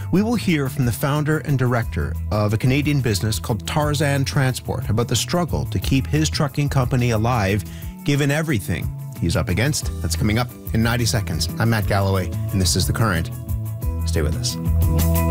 We will hear from the founder and director of a Canadian business called Tarzan Transport about the struggle to keep his trucking company alive given everything he's up against. That's coming up in 90 seconds. I'm Matt Galloway, and this is The Current. Stay with us.